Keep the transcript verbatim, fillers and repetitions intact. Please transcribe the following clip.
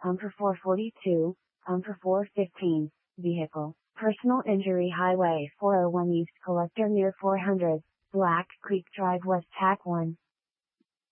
um for four forty-two, um for four fifteen, vehicle, personal injury highway four oh one East collector near four hundred, Black Creek Drive West Tack one.